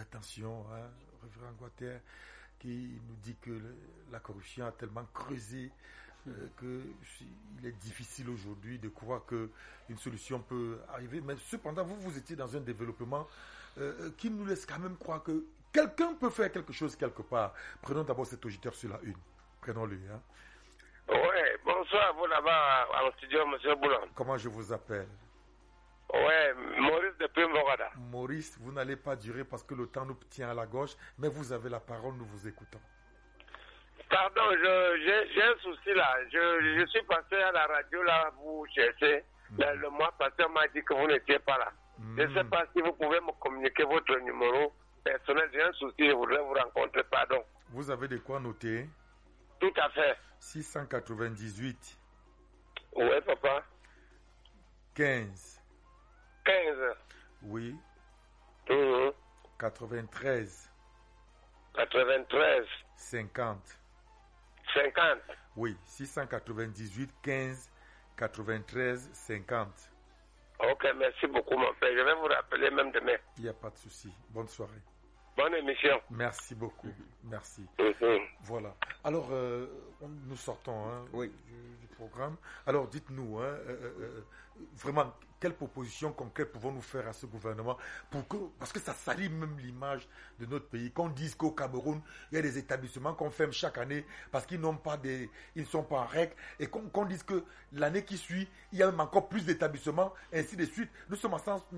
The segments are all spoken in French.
d'attention, hein, révérend Guater, qui nous dit que la corruption a tellement creusé qu'il est difficile aujourd'hui de croire qu'une solution peut arriver. Mais cependant, vous étiez dans un développement qui nous laisse quand même croire que quelqu'un peut faire quelque chose quelque part. Prenons d'abord cet auditeur sur la une. Prenons-le. Hein. Oui, bonsoir, vous là-bas en studio, M. Boulan. Comment je vous appelle? Oui, Maurice depuis Mbogada. Maurice, vous n'allez pas durer parce que le temps nous tient à la gauche, mais vous avez la parole, nous vous écoutons. Pardon, j'ai un souci là. Je suis passé à la radio là, vous cherchez. Le mois passé, on m'a dit que vous n'étiez pas là. Je ne sais pas si vous pouvez me communiquer votre numéro personnel. J'ai un souci, je voudrais vous rencontrer, pardon. Vous avez de quoi noter? Tout à fait. 698. Oui, papa. 15. 15. Oui. 93. 93. 50. 50. Oui, 698, 15, 93, 50. Ok, merci beaucoup, mon père. Je vais vous rappeler même demain. Il n'y a pas de souci. Bonne soirée. Bonne émission. Merci beaucoup. Merci. Voilà. Alors, nous sortons du programme. Alors, dites-nous, vraiment, quelle proposition concrète pouvons-nous faire à ce gouvernement parce que ça salit même l'image de notre pays. Qu'on dise qu'au Cameroun, il y a des établissements qu'on ferme chaque année parce qu'ils ne sont pas en règle, et qu'on dise que l'année qui suit, il y a même encore plus d'établissements, et ainsi de suite. Nous sommes à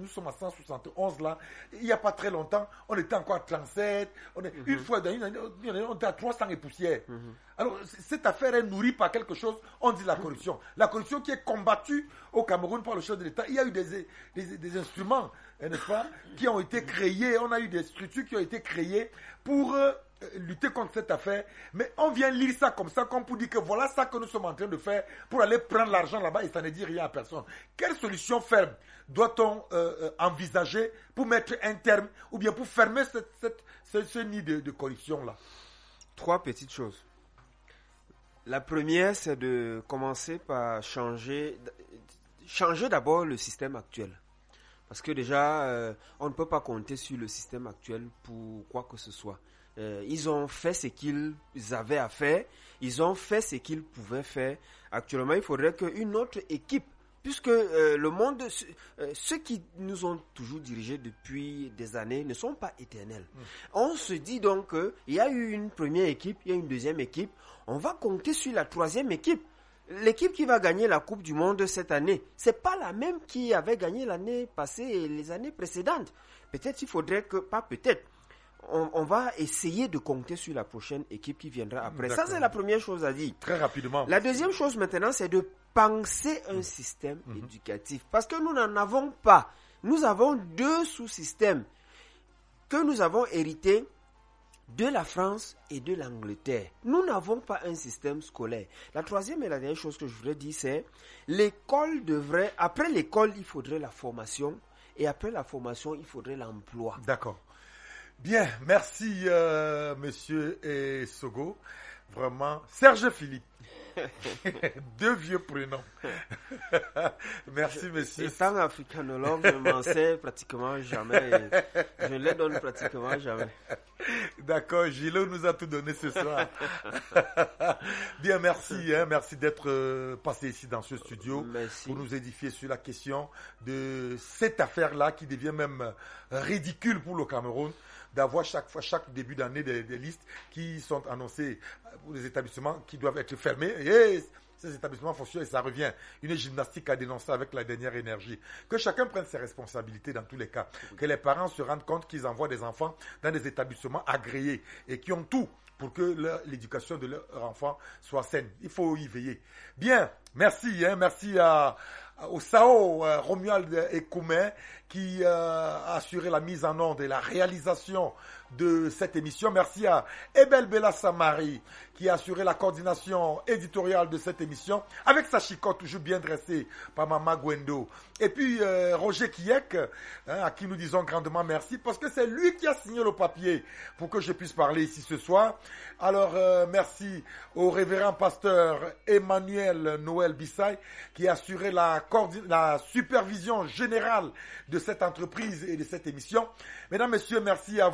171 là. Il n'y a pas très longtemps, on était encore à 37. Une fois, on était à 300 et poussières. Alors, cette affaire est nourrie par quelque chose, on dit la corruption. La corruption qui est combattue au Cameroun par le chef de l'État. Il y a eu des instruments, n'est-ce pas, qui ont été créés. On a eu des structures qui ont été créées pour lutter contre cette affaire. Mais on vient lire ça comme ça, comme pour dire que voilà ça que nous sommes en train de faire pour aller prendre l'argent là-bas et ça ne dit rien à personne. Quelle solution ferme doit-on envisager pour mettre un terme ou bien pour fermer ce nid de corruption-là? 3 petites choses. La première, c'est de commencer par changer d'abord le système actuel. Parce que déjà, on ne peut pas compter sur le système actuel pour quoi que ce soit. Ils ont fait ce qu'ils avaient à faire. Ils ont fait ce qu'ils pouvaient faire. Actuellement, il faudrait qu'une autre équipe, puisque le monde, ceux qui nous ont toujours dirigés depuis des années ne sont pas éternels. On se dit donc qu'il y a eu une première équipe, il y a une deuxième équipe. On va compter sur la troisième équipe. L'équipe qui va gagner la Coupe du Monde cette année, c'est pas la même qui avait gagné l'année passée et les années précédentes. Peut-être il faudrait que, pas peut-être, on va essayer de compter sur la prochaine équipe qui viendra après. D'accord. Ça, c'est la première chose à dire. Très rapidement. La deuxième chose maintenant, c'est de penser un système éducatif. Parce que nous n'en avons pas. Nous avons 2 sous-systèmes que nous avons hérités de la France et de l'Angleterre. Nous n'avons pas un système scolaire. La troisième et la dernière chose que je voudrais dire, c'est après l'école, il faudrait la formation, et après la formation, il faudrait l'emploi. D'accord. Bien, merci monsieur Sogo. Vraiment, Serge Philippe. 2 vieux prénoms. Merci, monsieur. Étant africanologue, je m'en sers pratiquement jamais. Je les donne pratiquement jamais. D'accord, Gilles nous a tout donné ce soir. Bien, merci. Merci d'être passé ici dans ce studio. Merci. Pour nous édifier sur la question de cette affaire-là qui devient même ridicule pour le Cameroun, d'avoir chaque début d'année des listes qui sont annoncées pour les établissements qui doivent être fermés. Et ces établissements fonctionnent et ça revient. Une gymnastique à dénoncer avec la dernière énergie. Que chacun prenne ses responsabilités dans tous les cas. Que les parents se rendent compte qu'ils envoient des enfants dans des établissements agréés et qui ont tout pour que l'éducation de leurs enfants soit saine. Il faut y veiller. Bien, merci. Merci au SAO Romuald Ekoumen qui a assuré la mise en onde et la réalisation de cette émission. Merci à Ebel Bella Samari qui a assuré la coordination éditoriale de cette émission avec sa chicotte toujours bien dressée par Mama Gwendo. Et puis Roger Kiek, à qui nous disons grandement merci parce que c'est lui qui a signé le papier pour que je puisse parler ici ce soir. Alors merci au révérend pasteur Emmanuel Noël Bissay qui a assuré la supervision générale de cette entreprise et de cette émission. Mesdames, Messieurs, merci à vous.